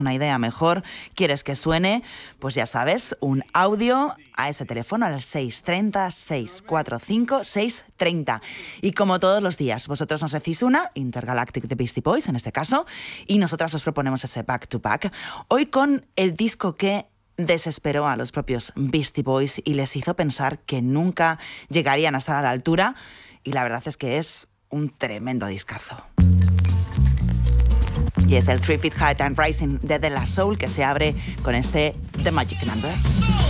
una idea mejor, quieres que suene, pues ya sabes, un audio a ese teléfono al 630-645-630. Y como todos los días, vosotros nos decís una, Intergalactic de Beastie Boys en este caso, y nosotras os proponemos ese back to back. Hoy con el disco que desesperó a los propios Beastie Boys y les hizo pensar que nunca llegarían a estar a la altura, y la verdad es que es un tremendo discazo. Y es el 3 Feet High and Rising de De La Soul que se abre con este The Magic Number.